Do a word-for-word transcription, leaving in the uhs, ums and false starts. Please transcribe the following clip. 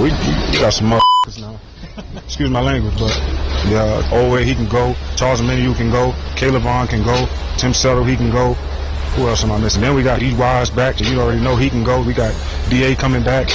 we, we got some motherfuckers now. Excuse my language, but yeah, Owe, he can go. Charles Omenihu can go. Caleb Vaughn can go. Tim Settle, he can go. Who else am I missing? Then we got E. Wise back, and you already know he can go. We got D A coming back.